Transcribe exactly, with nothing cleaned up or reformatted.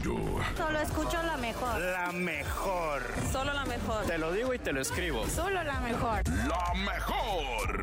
Heraldo. Solo escucho la mejor. La mejor. Solo la mejor. Te lo digo y te lo escribo. Solo la mejor. La mejor.